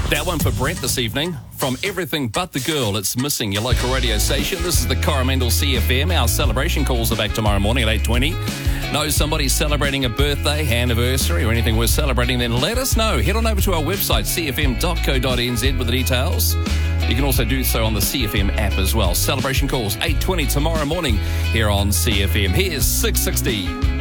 That one for Brent this evening. From Everything But the Girl, it's Missing, your local radio station. This is the Coromandel CFM. Our celebration calls are back tomorrow morning at 8:20. Know somebody's celebrating a birthday, anniversary, or anything worth celebrating, then let us know. Head on over to our website, cfm.co.nz, with the details. You can also do so on the CFM app as well. Celebration calls, 8:20 tomorrow morning here on CFM. Here's 660.